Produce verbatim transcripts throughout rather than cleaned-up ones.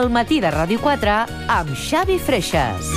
al Matí de Ràdio quatre amb Xavi Freixas.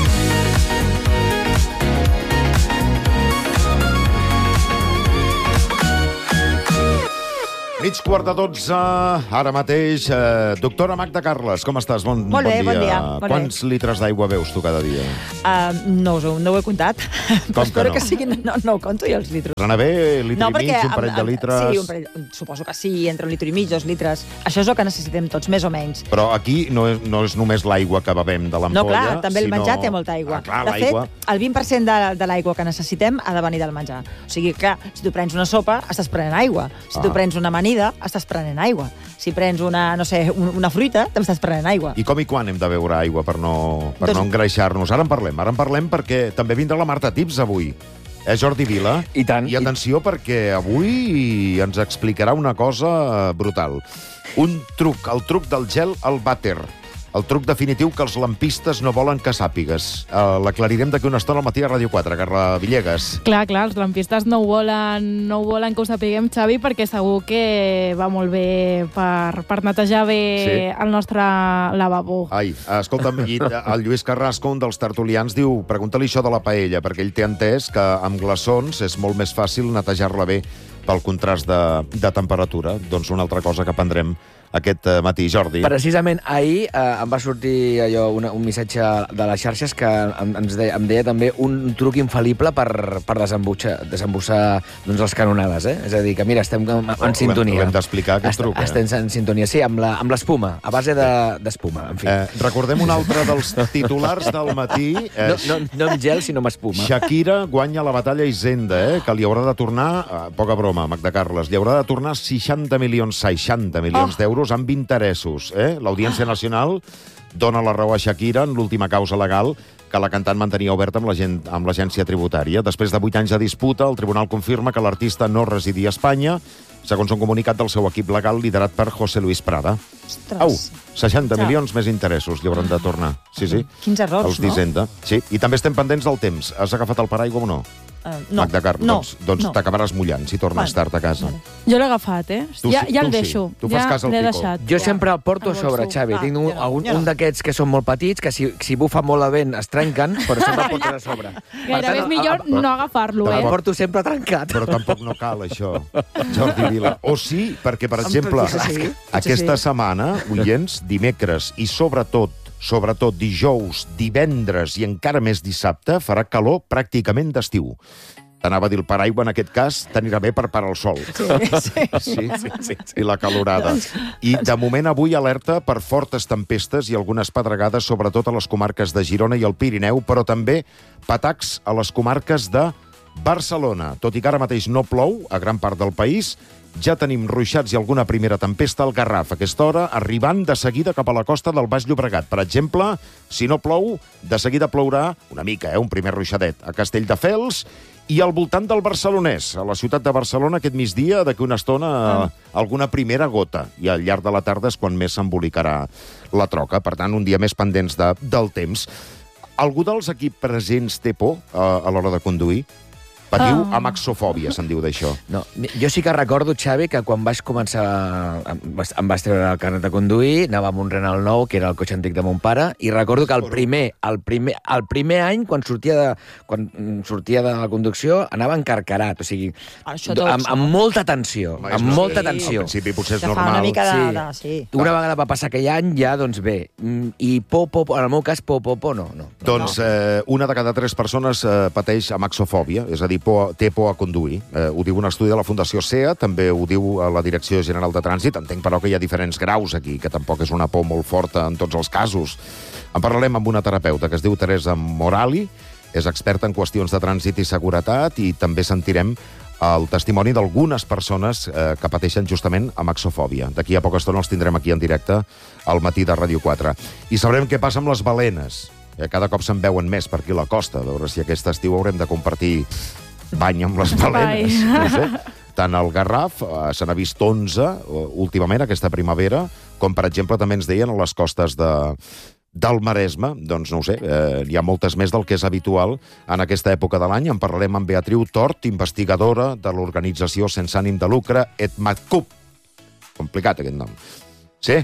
Mig quart de dotze, ara mateix. Eh, doctora Magda Carles, com estàs? Bon, Molt bé, bon dia. bon dia. Molt Quants bé. litres d'aigua beus tu cada dia? Uh, no, us ho, no ho he comptat. Com Espero que no? que siguin... No, no ho compto jo, els litres. Anar bé, litre No, i mig, perquè... un parell de litres... Sí, un parell, suposo que sí, entre un litre i mig, dos litres. Això és el que necessitem tots, més o menys. Però aquí no és, no és només l'aigua que bevem de l'ampolla, No, clar, també el sinó... menjar té molta aigua. Ah, clar, de fet, l'aigua... el vint per cent de, de l'aigua que necessitem ha de venir del menjar. O sigui, clar, si tu prens una sopa, estàs prenent aigua. Si tu Ah. prens una amanida, estàs prenent aigua. Si prens una, no sé, una fruita, també estàs prenent aigua. I com i quan hem de beure aigua per no, per Doncs- no engreixar-nos? Ara en parlem, ara en parlem perquè també vindrà la Marta Tips avui. Eh, Jordi Vila? I tant. I atenció, perquè avui ens explicarà una cosa brutal. Un truc, el truc del gel al vàter. El truc definitiu que els lampistes no volen que sàpigues. Uh, L'aclarirem d'aquí una estona al matí a Ràdio quatre. Carla Villegas. Clar, clar, els lampistes no ho volen, no ho volen que ho sapiguem, Xavi, perquè segur que va molt bé per, per netejar bé Sí. el nostre lavabo. Ai, escolta'm, i el Lluís Carrasco, un dels tertulians, diu, pregunta-li això de la paella, perquè ell té entès que amb glaçons és molt més fàcil netejar-la bé pel contrast de, de temperatura. Doncs una altra cosa que aprendrem aquest eh, matí. Jordi. Precisament ahir eh, em va sortir allò, una, un missatge de les xarxes que em, ens deia, em deia també un truc infal·lible per, per desembussar, desembussar doncs, les canonades. Eh? És a dir, que mira, estem en, en Ho hem- sintonia. ho hem d'explicar, aquest Est- truc, eh? Estem en sintonia, sí, amb la- amb l'espuma, a base de- d'espuma, en fi. Eh, recordem un altre dels titulars del matí. Eh, No, no, no amb gel, sinó amb espuma. Shakira guanya la batalla a Hisenda, eh, que li haurà de tornar, eh, poca broma, Magda Carles, li haurà de tornar seixanta milions, seixanta milions Oh. d'euros amb interessos. Eh? L'Audiència Nacional dona la raó a Shakira en l'última causa legal que la cantant mantenia oberta amb l'agent- amb l'agència tributària. Després de vuit anys de disputa, el tribunal confirma que l'artista no residia a Espanya, segons un comunicat del seu equip legal liderat per José Luis Prada. Ostres. Au, seixanta Ja. milions més interessos li hauran de tornar. Sí, sí. Quins errors, Els d'Hisenda. Sí, i també estem pendents del temps. Has agafat el paraigua o no? Uh, no, Magda Carles, no, doncs, doncs no. t'acabaràs mullant si tornes Bueno, tard a casa. vale. Jo l'he agafat, eh? Tu ja sí, ja tu el sí. deixo. Tu fas ja cas al l'he picó. deixat. Jo sempre el porto a El sobre, bolso. Xavi. Ah, Tinc un, jo no, un, jo no. un d'aquests que són molt petits, que si, si bufa molt de vent es trenquen, però sempre el porto a sobre. Per Gairebé tant, és millor el- no agafar-lo, El eh? porto sempre trencat. Però tampoc no cal, això, Jordi Vila. O sí, perquè, per exemple, potser sí, potser aquesta sí. setmana, oients, dimecres i sobretot, sobretot dijous, divendres i encara més dissabte, farà calor pràcticament d'estiu. T'anava a dir el paraigua, en aquest cas, t'anirà bé per parar el sol. Sí, sí. Sí, sí, sí, sí. I la calorada. I de moment avui alerta per fortes tempestes i algunes pedregades, sobretot a les comarques de Girona i el Pirineu, però també patacs a les comarques de Barcelona. Tot i que ara mateix no plou a gran part del país, ja tenim ruixats i alguna primera tempesta al Garraf a aquesta hora, arribant de seguida cap a la costa del Baix Llobregat. Per exemple, si no plou, de seguida plourà una mica, eh, un primer ruixadet a Castelldefels i al voltant del Barcelonès, a la ciutat de Barcelona, aquest migdia, d'aquí una estona, ah. alguna primera gota. I al llarg de la tarda és quan més s'embolicarà la troca. Per tant, un dia més pendents de, del temps. Algú dels aquí presents té por a, a l'hora de conduir? Patiu Ah. amaxofòbia, se'n diu d'això. No, jo sí que recordo, Xavi, que quan vaig començar... Em vas- em vas treure el carnet de conduir, anava amb un Renault nou, que era el cotxe antic de mon pare, i recordo que el primer, el primer, el primer any, quan sortia de, quan mm, sortia de la conducció, anava encarcarat, o sigui, Això tots, amb, amb molta tensió, Home, és amb normal. molta Sí. tensió. Al principi potser és Que fa normal. una mica de... Sí. de sí. Una vegada va passar aquell any, ja, doncs bé. Mm, I por, por, por, en el meu cas, por, por, por, no. no. Doncs eh, una de cada tres persones eh, pateix amaxofòbia, és a dir, por, té por a conduir. Eh, ho diu un estudi de la Fundació S E A, també ho diu a la Direcció General de Trànsit. Entenc, però, que hi ha diferents graus aquí, que tampoc és una por molt forta en tots els casos. En parlarem amb una terapeuta que es diu Teresa Morali, és experta en qüestions de trànsit i seguretat, i també sentirem el testimoni d'algunes persones eh, que pateixen justament amaxofòbia. D'aquí a poca estona els tindrem aquí en directe al matí de Ràdio quatre. I sabrem què passa amb les balenes. Eh, cada cop se'n veuen més per aquí a la costa. A veure si aquest estiu haurem de compartir bany amb les balenes. No sé. Tant al Garraf, eh, se n'ha vist onze eh, últimament, aquesta primavera, com per exemple també ens deien a les costes de, del Maresme, doncs no ho sé, eh, hi ha moltes més del que és habitual en aquesta època de l'any. En parlarem amb Beatriu Tort, investigadora de l'organització sense ànim de lucre ETMACUP. Complicat aquest nom. Sí?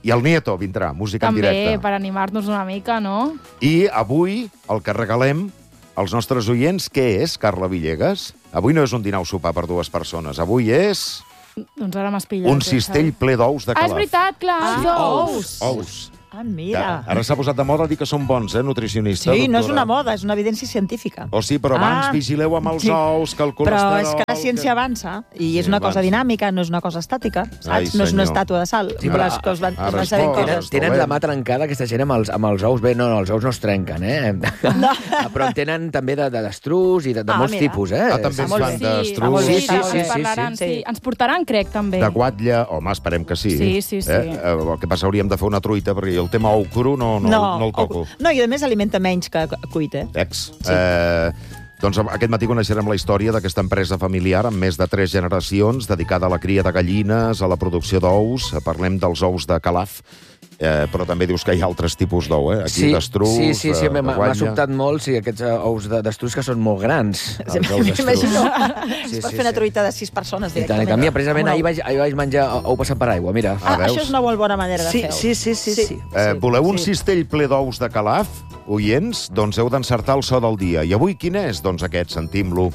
I el Nieto vindrà, música També, en directe. per animar-nos una mica, no? I avui el que regalem als nostres oients, què és, Carla Villegas? Avui no és un dinar o sopar per dues persones, avui és Doncs ara m'has pillat. un ja cistell saps. ple d'ous de Ah, és Calaf. veritat, clar, Ah, els ous. Ous. Ah, mira. Ara s'ha posat de moda dir que són bons, eh, nutricionista, Sí, no és doctora? una moda, és una evidència científica. Oh, sí, però abans Ah, vigileu amb els sí. ous, que el Però colesterol... és que la ciència que... avança i Sí, és una cosa avança. dinàmica, no és una cosa estàtica, saps? Ai, no és una senyor. estàtua de sal. Sí, Sí, però les coses van, ara es van es sabent posa. coses. Tenen dolent. la mà trencada, aquesta gent, amb els, amb els ous. Bé, no, no, els ous no es trenquen, eh? No. Però en tenen també de, de destrus i de, de Ah, molts mira. tipus, eh? Ah, també Està ens molt fan bé. d'estruç. molt bé, Sí, està sí, molt sí, bé. ens parlaran, Sí. sí. Ens portaran, crec, també. De guatlla, home, esperem que sí. Sí, sí, sí. Eh? Eh, el que passa, hauríem de fer una truita, perquè el tema ou cru no, no, no, no el toco. No, i a més alimenta menys que cuit, eh? Ex. Sí. Eh, doncs aquest matí coneixerem la història d'aquesta empresa familiar amb més de tres generacions dedicada a la cria de gallines, a la producció d'ous. Parlem dels ous de Calaf, eh, però també dius que hi ha altres tipus d'ou, eh? Aquí Sí, d'estruç, sí, sí, sí, eh, m'ha de m'ha guatlla. sobtat molt, sí, aquests eh, ous de- d'estruç que són molt grans. Sí, els ous d'estruç. m'imagino. Sí, Es pot sí, fer una sí. truita de sis persones I tant, i directament. tant. Mira, precisament Amb un ahir ou. vaig, ahir vaig menjar ou passat per aigua, mira. Ah, Ah, veus? això és una molt bona manera de Sí, fer-ho. sí, sí, sí, sí. Eh, Sí, voleu un sí. cistell ple d'ous de Calaf, oients? Doncs heu d'encertar el so del dia. I avui quin és? Doncs aquest, sentim-lo.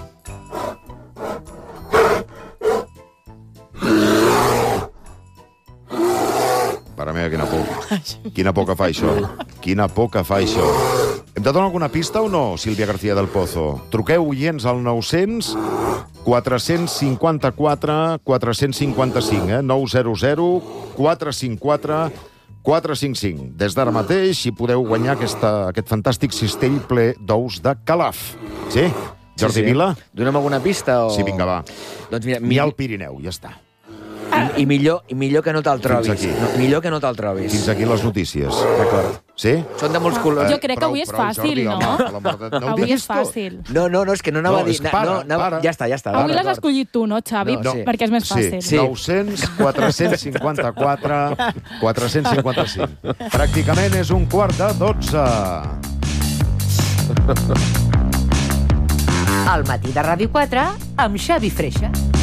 Para meva, quina por. Quina por que fa això. Quina por que fa això. Hem de donar alguna pista o no, Sílvia García del Pozo? Truqueu, oients, al nou cents quatre-cents cinquanta-quatre quatre-cents cinquanta-cinc, eh? nou zero zero quatre cinc quatre quatre cinc cinc. Des d'ara mateix hi podeu guanyar aquesta, aquest fantàstic cistell ple d'ous de Calaf. Sí? Jordi Sí, sí. Vila? Dona'm alguna pista o... Sí, vinga, va. Doncs mira, Ni al Pirineu, ja està. I, i, millor, i millor que no te'l trobis. aquí. No, millor que no te'l trobis. Fins aquí les notícies. D'acord. Sí? Són de molts colors. Jo crec que avui és fàcil, no? Avui és fàcil. No, no, no, és que no anava No, a dir... és para, no, anava... para. Ja està, ja està. Avui va, l'has d'acord. escollit tu, no, Xavi? No, sí. Perquè és més fàcil. Sí, nou cents quatre-cents cinquanta-quatre quatre-cents cinquanta-cinc. Pràcticament és un quart de dotze. Al matí de Ràdio quatre amb Xavi Freixa.